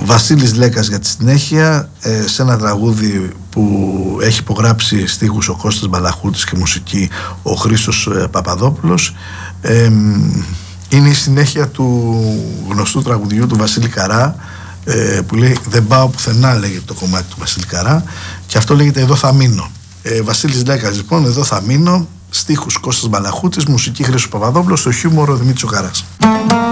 Βασίλης Λέκας για τη συνέχεια, σε ένα τραγούδι που έχει υπογράψει στίχους ο Κώστας Μπαλαχούτης και μουσική ο Χρήστος Παπαδόπουλος. Είναι η συνέχεια του γνωστού τραγουδιού του Βασίλη Καρά, που λέει «Δεν πάω πουθενά», λέγεται το κομμάτι του Βασίλη Καρά, και αυτό λέγεται «Εδώ θα μείνω». Βασίλης Λέκας λοιπόν, «Εδώ θα μείνω», στίχους Κώστας Μπαλαχούτης, μουσική Χρήστος Παπαδόπουλος, στο χιούμορ ο Δημήτρης ο Καράς.